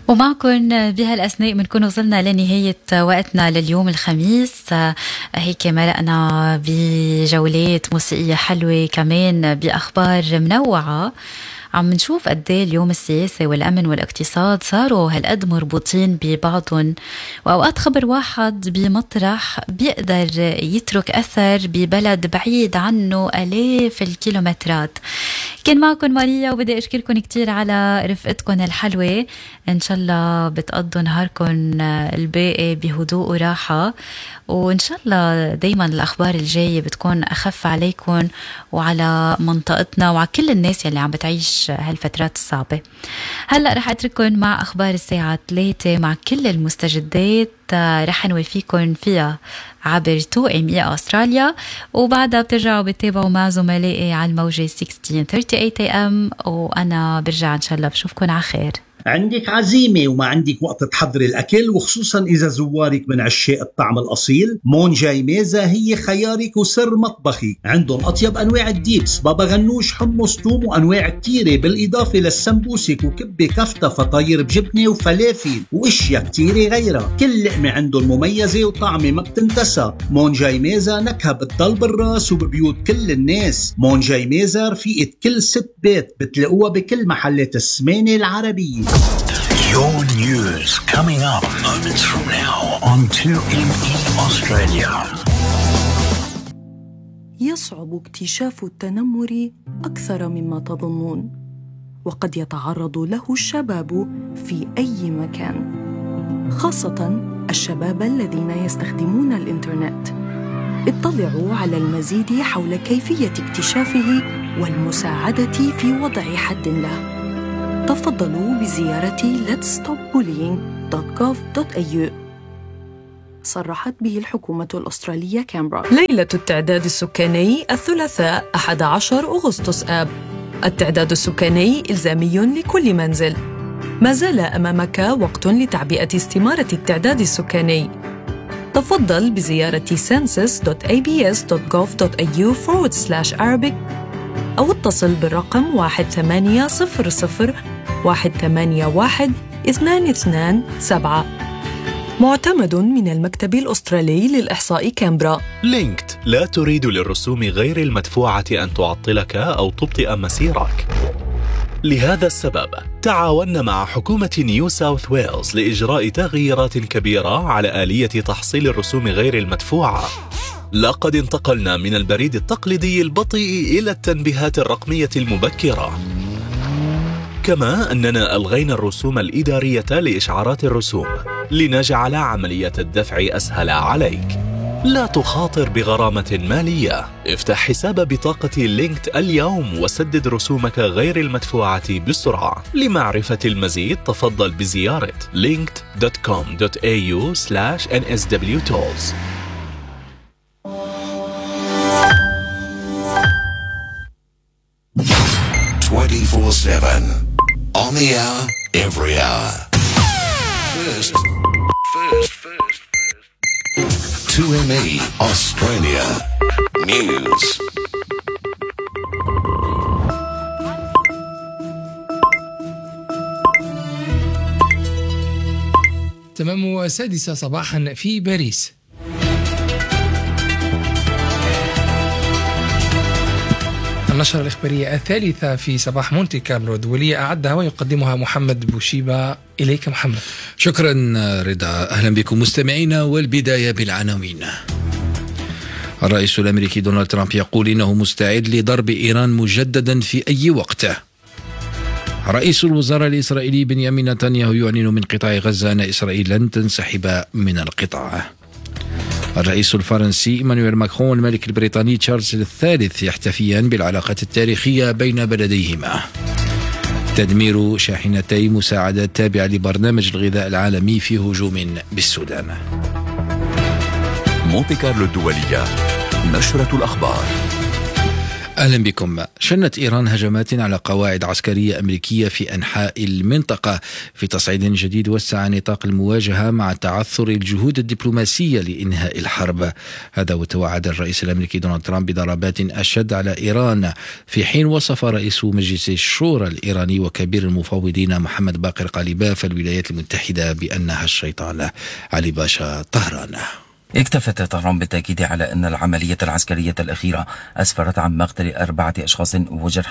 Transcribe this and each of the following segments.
ومعكم بهالأثناء بنكون وصلنا لنهاية وقتنا لليوم الخميس. هيك مرقنا بجولات موسيقية حلوة، كمان بأخبار منوعة. عم نشوف قد ايه اليوم السياسي والأمن والاقتصاد صاروا هالقد مربوطين ببعضهم، وأوقات خبر واحد بمطرح بيقدر يترك أثر ببلد بعيد عنه آلاف الكيلومترات. كان معكم ماريا، وبدي أشكركم كتير على رفقتكم الحلوة. إن شاء الله بتقضوا نهاركم الباقي بهدوء وراحة، وإن شاء الله دايما الأخبار الجاية بتكون أخف عليكم وعلى منطقتنا وعلى كل الناس يلي عم بتعيش هالفترات الصعبة. هلأ رح أترككم مع أخبار الساعة 3 مع كل المستجدات رح نوفيكم فيها عبر 2ME أستراليا، وبعدها بترجعوا بتتابعوا مع زملائي على الموجة 1638 AM، وأنا برجع إن شاء الله بشوفكم على خير. عندك عزيمة وما عندك وقت تحضري الأكل، وخصوصا إذا زوارك من عشاق الطعم الأصيل، مون جاي ميزة هي خيارك وسر مطبخك. عندهم أطيب أنواع الديبس، بابا غنوش، حمص، توم، وأنواع كتيرة، بالإضافة للسمبوسك وكبة كفتة فطاير بجبنة وفلافل وإشياء كتيرة غيرها. كل لقمة عندهم مميزة وطعمة ما بتنتسى. مون جاي ميزة نكهة بتضل بالراس وببيوت كل الناس. مون جاي ميزة رفيقة كل ست بيت، بتلاقوها بكل محلات السمانة العربية. Your news coming up moments from now on 2ME Australia. يصعب اكتشاف التنمر أكثر مما تظنون، وقد يتعرض له الشباب في أي مكان، خاصة الشباب الذين يستخدمون الإنترنت. اطلعوا على المزيد حول كيفية اكتشافه والمساعدة في وضع حد له. تفضلوا بزيارة letsstopbullying.gov.au. صرحت به الحكومة الأسترالية كامبرا. ليلة التعداد السكاني الثلاثاء 11 أغسطس آب. التعداد السكاني إلزامي لكل منزل. ما زال أمامك وقت لتعبئة استمارة التعداد السكاني. تفضل بزيارة census.abs.gov.au/Arabic أو اتصل بالرقم 1800-181-227. معتمد من المكتب الأسترالي للإحصاء كامبرا. لينكد لا تريد للرسوم غير المدفوعة أن تعطلك أو تبطئ مسيرك. لهذا السبب تعاوننا مع حكومة نيو ساوث ويلز لإجراء تغييرات كبيرة على آلية تحصيل الرسوم غير المدفوعة. لقد انتقلنا من البريد التقليدي البطيء إلى التنبيهات الرقمية المبكرة. كما أننا ألغينا الرسوم الإدارية لإشعارات الرسوم لنجعل عملية الدفع أسهل عليك. لا تخاطر بغرامة مالية. افتح حساب بطاقة لينكد اليوم وسدد رسومك غير المدفوعة بسرعة. لمعرفة المزيد تفضل بزيارة linked.com.au/nswtolls. 24/7 on the hour, every hour. First. 2ME Australia News. تمام 6 صباحا في باريس. النشرة الإخبارية الثالثة في صباح مونتي كارلو الدولية أعدها ويقدمها محمد بوشيبة. إليك محمد. شكرا رضا، أهلا بكم مستمعينا، والبداية بالعناوين. الرئيس الأمريكي دونالد ترامب يقول إنه مستعد لضرب إيران مجددا في أي وقت. رئيس الوزراء الإسرائيلي بنيامين نتنياهو يعلن من قطاع غزة أن إسرائيل لن تنسحب من القطاع. الرئيس الفرنسي إيمانويل ماكرون والملك البريطاني تشارلز الثالث يحتفيان بالعلاقات التاريخية بين بلديهما. تدمير شاحنتي مساعدات تابعة لبرنامج الغذاء العالمي في هجوم بالسودان. مونتي كارلو الدولية، نشرة الأخبار. أهلا بكم. شنت إيران هجمات على قواعد عسكرية أمريكية في أنحاء المنطقة في تصعيد جديد وسع نطاق المواجهة مع تعثر الجهود الدبلوماسية لإنهاء الحرب. هذا وتوعد الرئيس الأمريكي دونالد ترامب بضربات أشد على إيران، في حين وصف رئيس مجلس الشورى الإيراني وكبير المفوضين محمد باقر قاليباف الولايات المتحدة بأنها الشيطان. علي باشا، طهران. اكتفت طهران بالتأكيد على أن العملية العسكرية الأخيرة أسفرت عن مقتل 4 أشخاص وجرح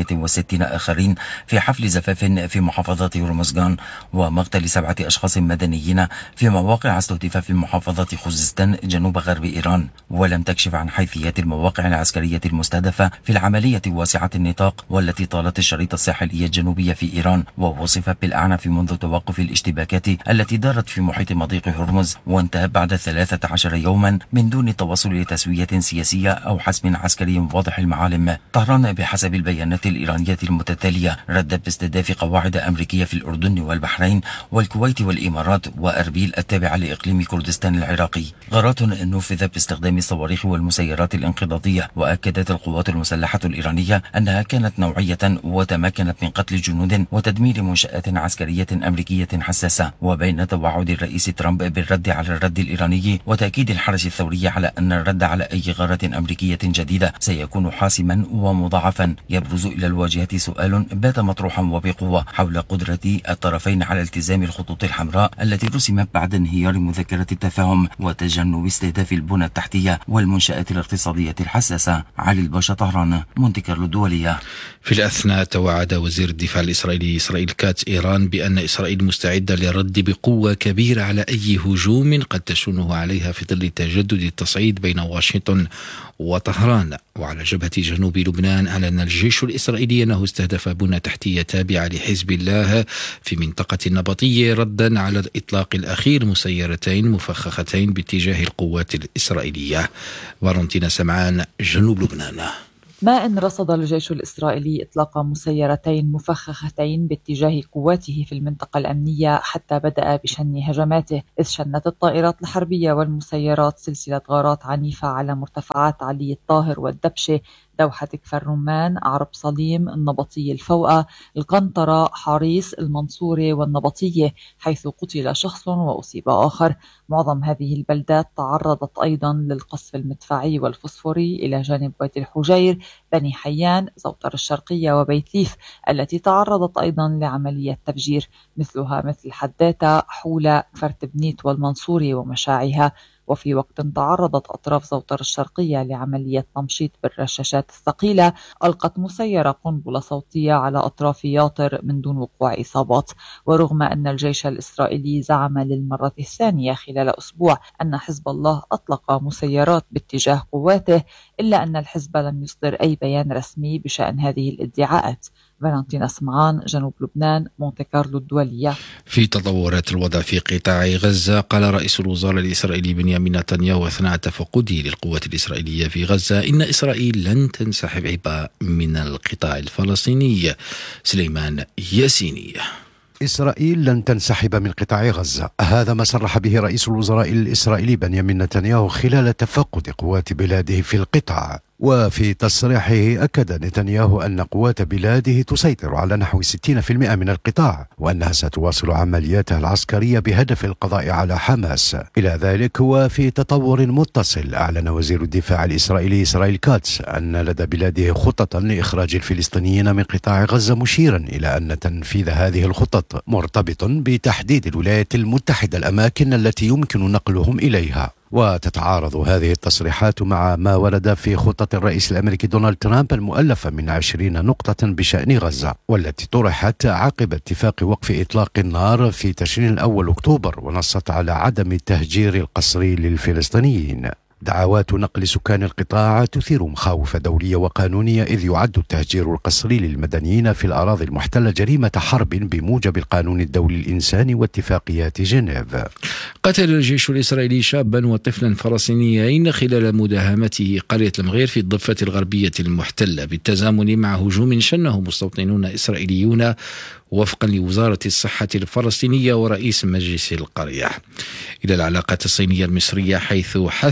68 آخرين في حفل زفاف في محافظة هرمزغان، ومقتل 7 أشخاص مدنيين في مواقع استهدف في محافظة خوزستان جنوب غرب إيران. ولم تكشف عن حيثيات المواقع العسكرية المستهدفة في العملية واسعة النطاق والتي طالت الشريط الساحلي الجنوبي في إيران، ووصفت بالأعنف منذ توقف الاشتباكات التي دارت في محيط مضيق هرمز وانتهت بعد 13 يوما من دون التوصل لتسوية سياسية أو حسم عسكري واضح المعالم. طهران بحسب البيانات الإيرانية المتتالية ردت باستهداف قواعد أمريكية في الأردن والبحرين والكويت والإمارات وأربيل التابعة لإقليم كردستان العراقي، غارات نفذت باستخدام الصواريخ والمسيرات الانقضاضية. وأكدت القوات المسلحة الإيرانية أنها كانت نوعية وتمكنت من قتل جنود وتدمير منشآت عسكرية أمريكية حساسة. وبين توعد الرئيس ترامب بالرد على الرد الإيراني وتأكيد الحرس الثوري على أن الرد على أي غارة أمريكية جديدة سيكون حاسما ومضاعفا، يبرز إلى الواجهة سؤال بات مطروحا وبقوة حول قدرة الطرفين على التزام الخطوط الحمراء التي رسمت بعد انهيار مذكرة التفاهم وتجنب استهداف البنى التحتية والمنشآت الاقتصادية الحساسة. علي الباشا، طهران، مونتي كارلو الدولية. في الأثناء توعد وزير الدفاع الإسرائيلي إسرائيل كاتس إيران بأن إسرائيل مستعدة للرد بقوة كبيرة على أي هجوم قد تشنه عليها في ظل تجدد التصعيد بين واشنطن وطهران. وعلى جبهة جنوب لبنان أعلن الجيش الإسرائيلي أنه استهدف بنى تحتية تابعة لحزب الله في منطقة النبطية ردا على الإطلاق الأخير مسيرتين مفخختين باتجاه القوات الإسرائيلية. فالنتينا سمعان، جنوب لبنان. ما إن رصد الجيش الإسرائيلي إطلاق مسيرتين مفخختين باتجاه قواته في المنطقة الأمنية حتى بدأ بشن هجماته، إذ شنت الطائرات الحربية والمسيرات سلسلة غارات عنيفة على مرتفعات علي الطاهر والدبشة، دوحة كفر رمان، عرب صليم، النبطية الفوقة، القنطرة، حريص، المنصورة والنبطية، حيث قتل شخص وأصيب آخر. معظم هذه البلدات تعرضت أيضا للقصف المدفعي والفوسفوري إلى جانب وادي الحجير، بني حيان، زوطر الشرقية وبيت ليف التي تعرضت أيضا لعملية تفجير، مثلها مثل حداتا، حولة، كفر تبنيت والمنصورة ومشاعها. وفي وقت تعرضت أطراف زوطر الشرقية لعملية تمشيط بالرشاشات الثقيلة، ألقت مسيرة قنبلة صوتية على أطراف ياطر من دون وقوع إصابات. ورغم أن الجيش الإسرائيلي زعم للمرة الثانية خلال أسبوع أن حزب الله أطلق مسيرات باتجاه قواته، إلا أن الحزب لم يصدر أي بيان رسمي بشأن هذه الادعاءات. فالنتينا سمعان، جنوب لبنان، مونتي كارلو الدولية. في تطورات الوضع في قطاع غزة، قال رئيس الوزراء الإسرائيلي بنيامين نتنياهو أثناء تفقده للقوات الإسرائيلية في غزة إن إسرائيل لن تنسحب من القطاع الفلسطيني. سليمان ياسيني. إسرائيل لن تنسحب من قطاع غزة، هذا ما صرح به رئيس الوزراء الإسرائيلي بنيامين نتنياهو خلال تفقد قوات بلاده في القطاع. وفي تصريحه أكد نتنياهو أن قوات بلاده تسيطر على نحو 60% من القطاع، وأنها ستواصل عملياتها العسكرية بهدف القضاء على حماس. إلى ذلك، وفي تطور متصل، أعلن وزير الدفاع الإسرائيلي إسرائيل كاتس أن لدى بلاده خططا لإخراج الفلسطينيين من قطاع غزة، مشيرا إلى أن تنفيذ هذه الخطط مرتبط بتحديد الولايات المتحدة الأماكن التي يمكن نقلهم إليها. وتتعارض هذه التصريحات مع ما ورد في خطة الرئيس الأمريكي دونالد ترامب المؤلفة من 20 نقطة بشأن غزة، والتي طرحت عقب اتفاق وقف إطلاق النار في تشرين الأول أكتوبر، ونصت على عدم التهجير القسري للفلسطينيين. دعوات نقل سكان القطاع تثير مخاوف دولية وقانونية، إذ يعد التهجير القسري للمدنيين في الأراضي المحتلة جريمة حرب بموجب القانون الدولي الإنساني واتفاقيات جنيف. قتل الجيش الإسرائيلي شابا وطفلا فلسطينيين خلال مداهمته قرية المغير في الضفة الغربية المحتلة، بالتزامن مع هجوم شنه مستوطنون إسرائيليون وفقا لوزارة الصحة الفلسطينية ورئيس مجلس القرية. إلى العلاقات الصينية المصرية، حيث حث الرئيس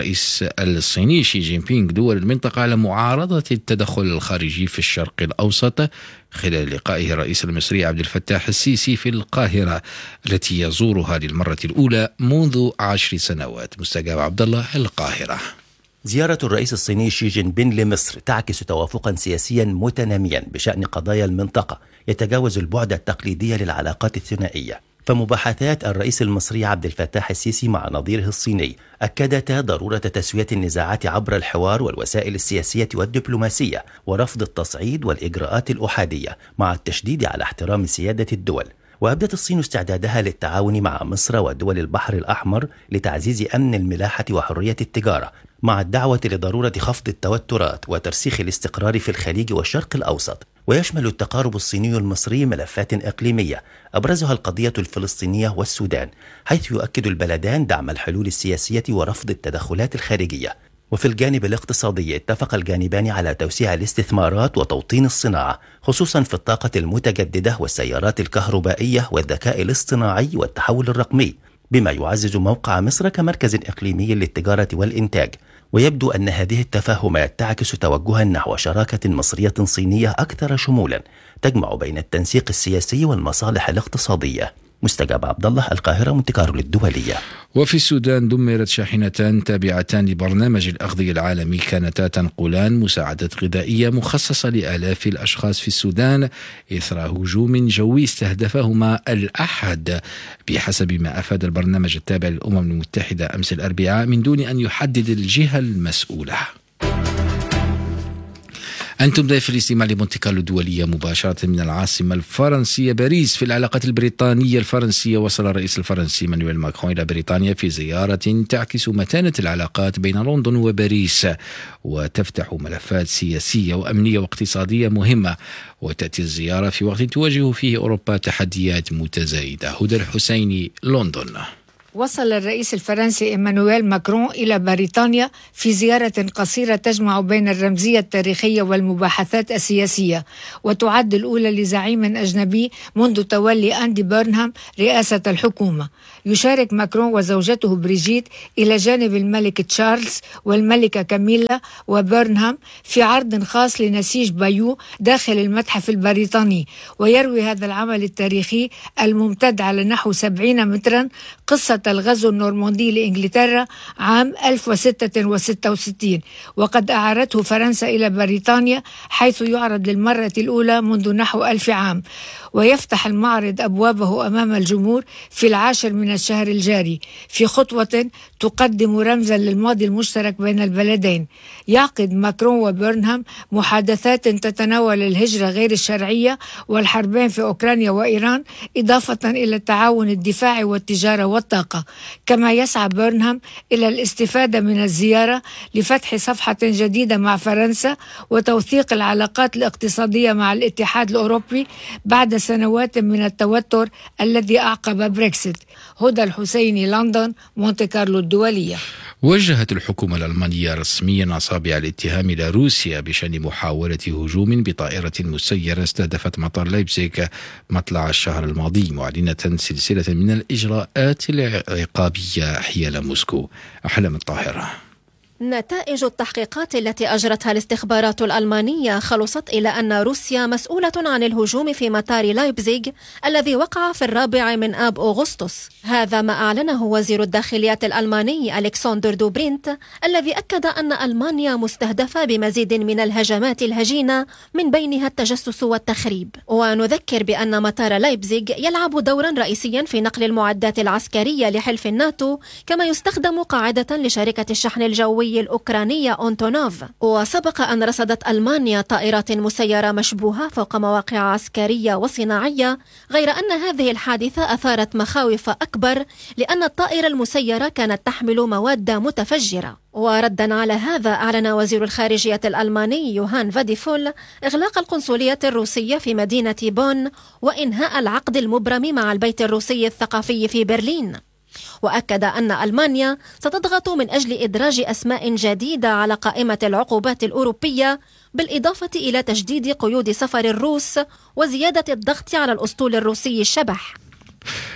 الرئيس الصيني شي جين بينغ دول المنطقة على معارضة التدخل الخارجي في الشرق الأوسط خلال لقائه الرئيس المصري عبد الفتاح السيسي في القاهرة التي يزورها للمرة الأولى منذ 10 سنوات. مستجاب عبد الله، القاهرة. زيارة الرئيس الصيني شي جين بينغ لمصر تعكس توافقا سياسيا متناميا بشأن قضايا المنطقة يتجاوز البعد التقليدي للعلاقات الثنائية. فمباحثات الرئيس المصري عبد الفتاح السيسي مع نظيره الصيني أكدتا ضرورة تسوية النزاعات عبر الحوار والوسائل السياسية والدبلوماسية ورفض التصعيد والإجراءات الأحادية مع التشديد على احترام سيادة الدول. وأبدت الصين استعدادها للتعاون مع مصر ودول البحر الأحمر لتعزيز أمن الملاحة وحرية التجارة، مع الدعوة لضرورة خفض التوترات وترسيخ الاستقرار في الخليج والشرق الأوسط. ويشمل التقارب الصيني المصري ملفات إقليمية أبرزها القضية الفلسطينية والسودان، حيث يؤكد البلدان دعم الحلول السياسية ورفض التدخلات الخارجية. وفي الجانب الاقتصادي اتفق الجانبان على توسيع الاستثمارات وتوطين الصناعة، خصوصا في الطاقة المتجددة والسيارات الكهربائية والذكاء الاصطناعي والتحول الرقمي، بما يعزز موقع مصر كمركز إقليمي للتجارة والإنتاج. ويبدو أن هذه التفاهمات تعكس توجها نحو شراكة مصرية صينية أكثر شمولا تجمع بين التنسيق السياسي والمصالح الاقتصادية. مستجاب عبد الله، القاهرة، مونتي كارلو الدولية. وفي السودان دمرت شاحنتان تابعتان لبرنامج الأغذية العالمي كانتا تنقلان مساعدات غذائية مخصصة لآلاف الأشخاص في السودان إثر هجوم جوي استهدفهما الأحد، بحسب ما أفاد البرنامج التابع للأمم المتحدة أمس الأربعاء من دون أن يحدد الجهة المسؤولة. أنتم ضيف الاستماع لمونتي كارلو الدولية مباشرة من العاصمة الفرنسية باريس. في العلاقات البريطانية الفرنسية، وصل الرئيس الفرنسي مانويل ماكرون إلى بريطانيا في زيارة تعكس متانة العلاقات بين لندن وباريس، وتفتح ملفات سياسية وأمنية واقتصادية مهمة. وتأتي الزيارة في وقت تواجه فيه أوروبا تحديات متزايدة. هدى الحسيني، لندن. وصل الرئيس الفرنسي إيمانويل ماكرون إلى بريطانيا في زيارة قصيرة تجمع بين الرمزية التاريخية والمباحثات السياسية، وتعد الأولى لزعيم أجنبي منذ تولي أندي بيرنهام رئاسة الحكومة. يشارك ماكرون وزوجته بريجيت إلى جانب الملك تشارلز والملكة كاميلا وبيرنهام في عرض خاص لنسيج بايو داخل المتحف البريطاني. ويروي هذا العمل التاريخي الممتد على نحو 70 مترا قصة الغزو النورماندي لإنجلترا عام 1066، وقد أعارته فرنسا إلى بريطانيا، حيث يعرض للمرة الأولى منذ نحو 1000 عام. ويفتح المعرض أبوابه أمام الجمهور في 10 من الشهر الجاري، في خطوة تقدم رمزا للماضي المشترك بين البلدين. يعقد ماكرون وبيرنهام محادثات تتناول الهجرة غير الشرعية والحربين في أوكرانيا وإيران، إضافة إلى التعاون الدفاعي والتجارة والطاقة. كما يسعى بيرنهام إلى الاستفادة من الزيارة لفتح صفحة جديدة مع فرنسا وتوثيق العلاقات الاقتصادية مع الاتحاد الأوروبي بعد سنوات من التوتر الذي أعقب بريكسيت. هدى الحسيني، لندن، مونتي كارلو الدولية. وجهت الحكومة الألمانية رسميا أصابع الاتهام إلى روسيا بشأن محاولة هجوم بطائرة مسيرة استهدفت مطار لايبزيغ مطلع الشهر الماضي، معلنة سلسلة من الإجراءات العقابية حيال موسكو. أحلام الطاهرة. نتائج التحقيقات التي أجرتها الاستخبارات الألمانية خلصت إلى أن روسيا مسؤولة عن الهجوم في مطار لايبزيغ الذي وقع في 4 من آب أغسطس. هذا ما أعلنه وزير الداخلية الألماني ألكسندر دوبرينت، الذي أكد أن ألمانيا مستهدفة بمزيد من الهجمات الهجينة من بينها التجسس والتخريب. ونذكر بأن مطار لايبزيغ يلعب دورا رئيسيا في نقل المعدات العسكرية لحلف الناتو، كما يستخدم قاعدة لشركة الشحن الجوي الأوكرانية أونتونوف. وسبق أن رصدت ألمانيا طائرات مسيرة مشبوهة فوق مواقع عسكرية وصناعية، غير أن هذه الحادثة أثارت مخاوف أكبر لأن الطائرة المسيرة كانت تحمل مواد متفجرة. وردا على هذا أعلن وزير الخارجية الألماني يوهان فاديفول إغلاق القنصلية الروسية في مدينة بون وإنهاء العقد المبرم مع البيت الروسي الثقافي في برلين. وأكد أن ألمانيا ستضغط من أجل إدراج أسماء جديدة على قائمة العقوبات الأوروبية، بالإضافة إلى تجديد قيود سفر الروس وزيادة الضغط على الأسطول الروسي الشبح.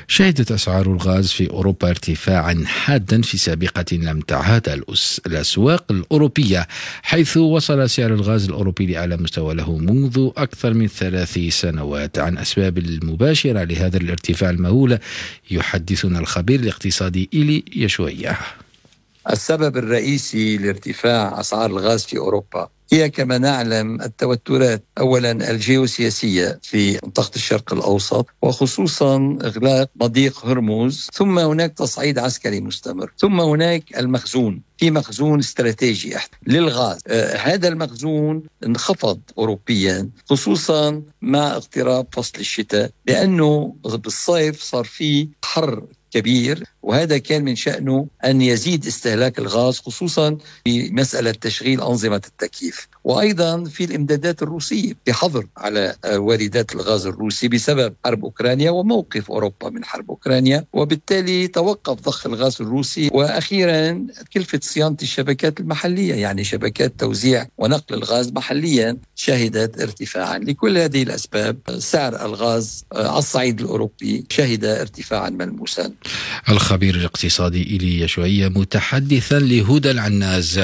شهدت أسعار الغاز في أوروبا ارتفاعا حادا في سابقة لم تعهدها الأسواق الأوروبية، حيث وصل سعر الغاز الأوروبي لأعلى مستوى له منذ أكثر من 3 سنوات. عن أسباب المباشرة لهذا الارتفاع المهول يحدثنا الخبير الاقتصادي إيلي يشويه. السبب الرئيسي لارتفاع أسعار الغاز في أوروبا هي كما نعلم التوترات أولا الجيوسياسية في منطقة الشرق الأوسط، وخصوصا إغلاق مضيق هرمز، ثم هناك تصعيد عسكري مستمر، ثم هناك المخزون، في مخزون استراتيجي للغاز. هذا المخزون انخفض أوروبيا خصوصا مع اقتراب فصل الشتاء، لأنه بالصيف صار فيه حر كبير، وهذا كان من شأنه أن يزيد استهلاك الغاز خصوصا في مسألة تشغيل أنظمة التكييف، وأيضا في الإمدادات الروسية بحظر على واردات الغاز الروسي بسبب حرب أوكرانيا وموقف أوروبا من حرب أوكرانيا، وبالتالي توقف ضخ الغاز الروسي. وأخيرا كلفة صيانة الشبكات المحلية، يعني شبكات توزيع ونقل الغاز محليا شهدت ارتفاعا. لكل هذه الأسباب سعر الغاز على الصعيد الأوروبي شهد ارتفاعا ملموسا. الخبير الاقتصادي إيلي يشويه متحدثا لهدى العناز.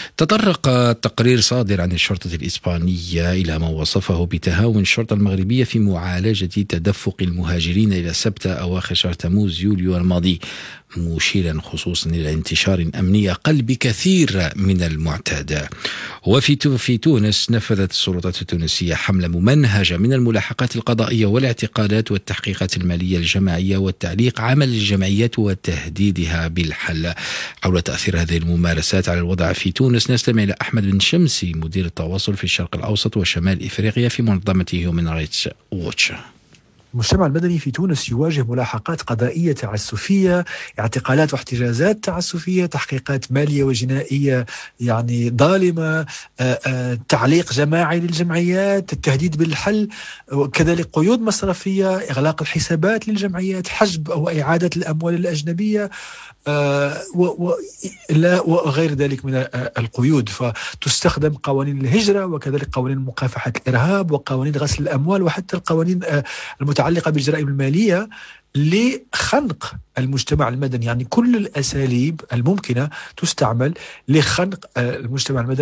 تطرق تقرير صادر عن الشرطة الإسبانية إلى ما وصفه بتهاون الشرطة المغربية في معالجة تدفق المهاجرين إلى سبتة أواخر شهر تموز يوليو الماضي، مشيرا خصوصا إلى انتشار أمني أقل بكثير من المعتاد. وفي تونس نفذت السلطات التونسية حملة ممنهجة من الملاحقات القضائية والاعتقالات والتحقيقات المالية الجماعية والتعليق عمل الجمعيات وتهديدها بالحل. حول تأثير هذه الممارسات على الوضع في تونس نستمع إلى أحمد بن شمسي، مدير التواصل في الشرق الأوسط وشمال إفريقيا في منظمة هيومن رايتس ووتش. المجتمع المدني في تونس يواجه ملاحقات قضائية تعسفية، اعتقالات واحتجازات تعسفية، تحقيقات مالية وجنائية يعني ظالمة، تعليق جماعي للجمعيات، التهديد بالحل، وكذلك قيود مصرفية، إغلاق الحسابات للجمعيات، حجب أو إعادة الأموال الأجنبية وغير ذلك من القيود. فتستخدم قوانين الهجرة وكذلك قوانين مكافحة الإرهاب وقوانين غسل الأموال وحتى القوانين المتعلقة بالجرائم المالية لخنق المجتمع المدني. يعني كل الأساليب الممكنة تستعمل لخنق المجتمع المدني.